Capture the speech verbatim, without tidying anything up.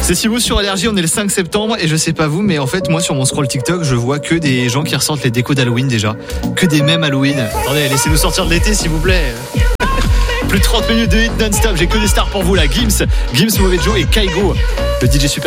C'est Simou sur Énergie, on est le cinq septembre et je sais pas vous, mais en fait moi sur mon scroll TikTok je vois que des gens qui ressortent les décos d'Halloween déjà, que des mèmes Halloween. Attendez, laissez-nous sortir de l'été s'il vous plaît. Plus de trente minutes de hit non-stop, j'ai que des stars pour vous là. Gims, Gims, Mauvais Joe et Kaigo, le D J super